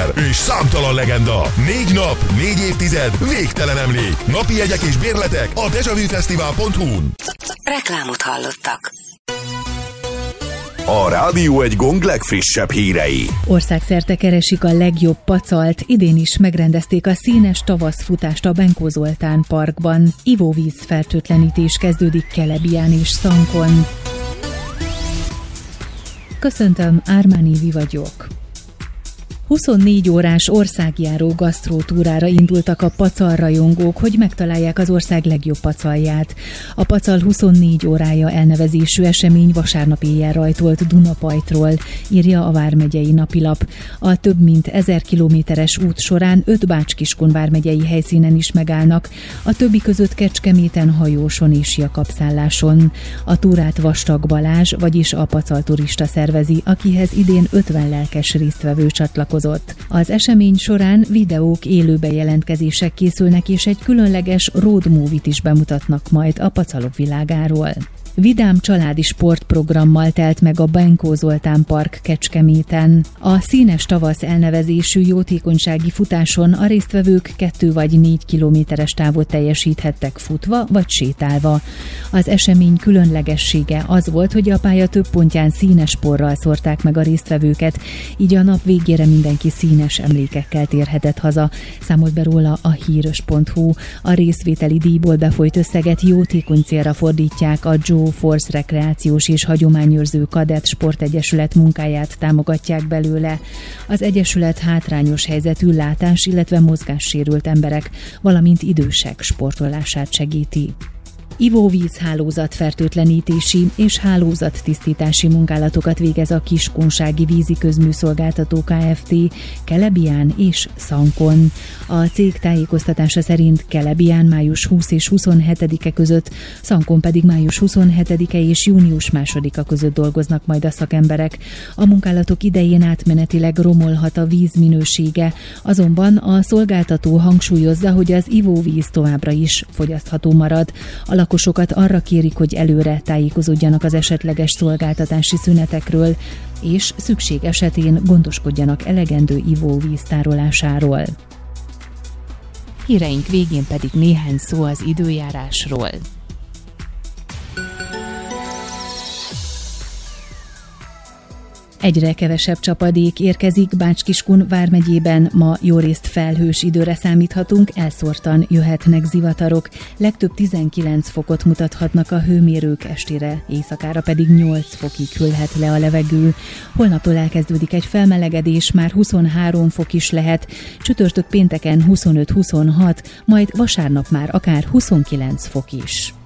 siker és számtalan legenda. 4 nap, 4 évtized, végtelen emlék. Napi jegyek és bérletek a dejavűfesztivál.hu-n. Reklámot hallottak. A Rádió egy Gong legfrissebb hírei. Országszerte keresik a legjobb pacalt. Idén is megrendezték a színes tavaszfutást a Benkó Zoltán parkban. Ivóvíz fertőtlenítés kezdődik Kelebián és Szankon. Köszöntöm, Ármán Évi vagyok. 24 órás országjáró gasztrótúrára indultak a pacalrajongók, hogy megtalálják az ország legjobb pacalját. A Pacal 24 órája elnevezésű esemény vasárnap éjjel rajtolt Dunapajtról, írja a vármegyei napilap. A több mint 1000 kilométeres út során 5 Bács-Kiskun vármegyei helyszínen is megállnak, a többi között Kecskeméten, Hajóson és Jakabszálláson. A túrát Vastag Balázs, vagyis a Pacal turista szervezi, akihez idén 50 lelkes résztvevő csatlakozott. Az esemény során videók, élő bejelentkezések készülnek, és egy különleges road movie-t is bemutatnak majd a pacalok világáról. Vidám családi sportprogrammal telt meg a Benkó Zoltán park Kecskeméten. A színes tavasz elnevezésű jótékonysági futáson a résztvevők 2 vagy 4 kilométeres távot teljesíthettek futva vagy sétálva. Az esemény különlegessége az volt, hogy a pálya több pontján színes porral szórták meg a résztvevőket, így a nap végére mindenki színes emlékekkel térhetett haza, számolt be róla a híros.hu. A részvételi díjból befolyt összeget jótékony célra fordítják, a Joe Force rekreációs és hagyományőrző kadett sportegyesület munkáját támogatják belőle. Az egyesület hátrányos helyzetű látás, illetve mozgássérült emberek, valamint idősek sportolását segíti. Ivóvíz hálózatfertőtlenítési és hálózattisztítási munkálatokat végez a Kiskunsági Vízi Közműszolgáltató Kft. Kelebián és Szankon. A cég tájékoztatása szerint Kelebián május 20 és 27-e között, Szankon pedig május 27-e és június 2-a között dolgoznak majd a szakemberek. A munkálatok idején átmenetileg romolhat a víz minősége, azonban a szolgáltató hangsúlyozza, hogy az ivóvíz továbbra is fogyasztható marad. A lakosokat arra kérik, hogy előre tájékozódjanak az esetleges szolgáltatási szünetekről, és szükség esetén gondoskodjanak elegendő ivóvíz tárolásáról. Híreink végén pedig néhány szó az időjárásról. Egyre kevesebb csapadék érkezik Bács-Kiskun vármegyében, ma jórészt felhős időre számíthatunk, elszórtan jöhetnek zivatarok, legtöbb 19 fokot mutathatnak a hőmérők, estére, éjszakára pedig 8 fokig hűlhet le a levegő. Holnaptól elkezdődik egy felmelegedés, már 23 fok is lehet, csütörtök pénteken 25-26, majd vasárnap már akár 29 fok is.